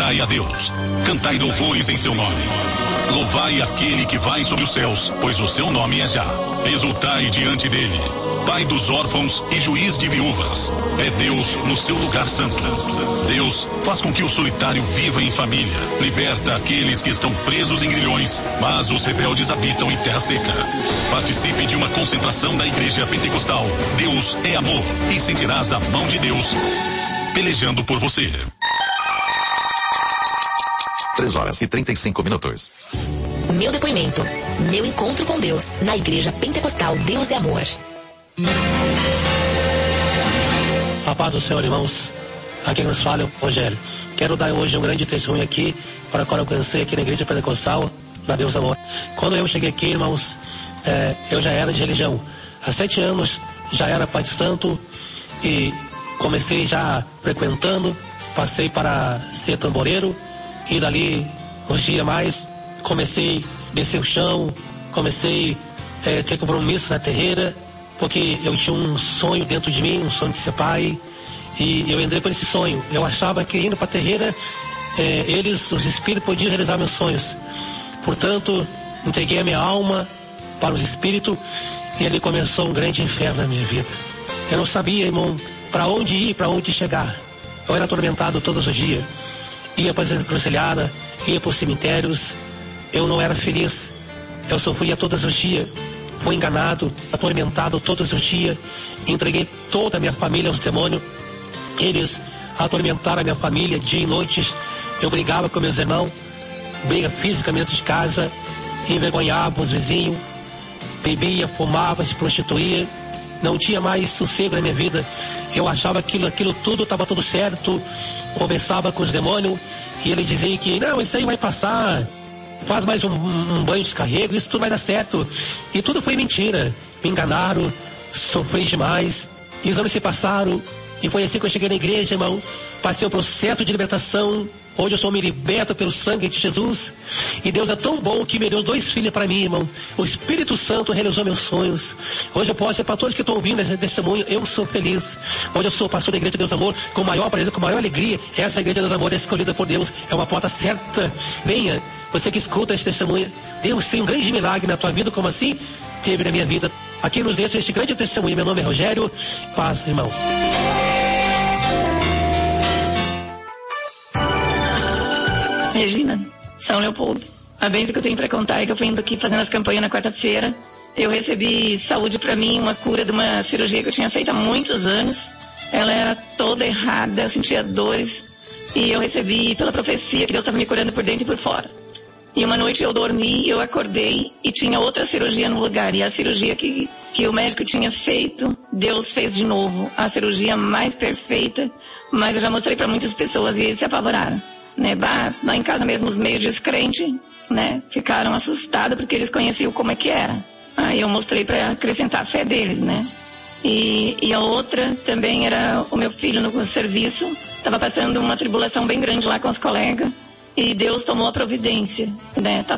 exaltai a Deus, cantai louvores em seu nome. Louvai aquele que vai sobre os céus, pois o seu nome é Já. Exultai diante dele, Pai dos órfãos e juiz de viúvas. É Deus no seu lugar santo. Deus faz com que o solitário viva em família. Liberta aqueles que estão presos em grilhões, mas os rebeldes habitam em terra seca. Participe de uma concentração da Igreja Pentecostal. Deus é amor e sentirás a mão de Deus pelejando por você. 3h35. Meu depoimento, meu encontro com Deus na Igreja Pentecostal Deus é Amor. A paz do Senhor, irmãos. Aqui nos fala é o Rogério. Quero dar hoje um grande testemunho aqui para quando eu alcancei aqui na Igreja Pentecostal da Deus é Amor. Quando eu cheguei aqui, irmãos, eu já era de religião. Há 7 anos já era pai de santo e comecei já frequentando, passei para ser tamboreiro e dali uns dias mais comecei a descer o chão, comecei a ter compromisso na terreira, porque eu tinha um sonho dentro de mim, um sonho de ser pai, e eu entrei por esse sonho. Eu achava que indo para a terreira, os espíritos podiam realizar meus sonhos. Portanto, entreguei a minha alma para os espíritos e ali começou um grande inferno na minha vida. Eu não sabia, irmão, para onde ir, para onde chegar. Eu era atormentado todos os dias. Ia para as encruzilhadas, ia para os cemitérios. Eu não era feliz. Eu sofria todos os dias. Fui enganado, atormentado todos os dias. Entreguei toda a minha família aos demônios. Eles atormentaram a minha família dia e noite. Eu brigava com meus irmãos. Briga fisicamente de casa. Envergonhava os vizinhos. Bebia, fumava, se prostituía. Não tinha mais sossego na minha vida. Eu achava que aquilo tudo estava tudo certo. Conversava com os demônios e ele dizia que não, isso aí vai passar. Faz mais um banho de descarrego, isso tudo vai dar certo. E tudo foi mentira. Me enganaram, sofri demais. Exames se passaram. E foi assim que eu cheguei na igreja, irmão. Passei o processo de libertação. Hoje eu sou me liberto pelo sangue de Jesus. E Deus é tão bom que me deu 2 filhos para mim, irmão. O Espírito Santo realizou meus sonhos. Hoje eu posso ser para todos que estão ouvindo esse testemunho, eu sou feliz. Hoje eu sou pastor da Igreja de Deus Amor, com maior prazer, com maior alegria. Essa Igreja de Deus Amor é escolhida por Deus. É uma porta certa. Venha, você que escuta esse testemunho. Deus tem um grande milagre na tua vida, como assim teve na minha vida. Aqui nos deixa este grande testemunho. Meu nome é Rogério. Paz, irmãos. Regina, São Leopoldo. A bênção que eu tenho para contar é que eu fui indo aqui fazendo as campanhas na quarta-feira. Eu recebi saúde para mim, uma cura de uma cirurgia que eu tinha feito há muitos anos. Ela era toda errada, eu sentia dores. E eu recebi pela profecia que Deus estava me curando por dentro e por fora. E uma noite eu dormi, eu acordei e tinha outra cirurgia no lugar. E a cirurgia que o médico tinha feito, Deus fez de novo. A cirurgia mais perfeita, mas eu já mostrei para muitas pessoas e eles se apavoraram. Né, lá em casa mesmo os meio descrentes, né, ficaram assustados porque eles conheciam como é que era. Aí eu mostrei para acrescentar a fé deles, né. E a outra também era o meu filho no serviço, estava passando uma tribulação bem grande lá com os colegas e Deus tomou a providência, né. Tá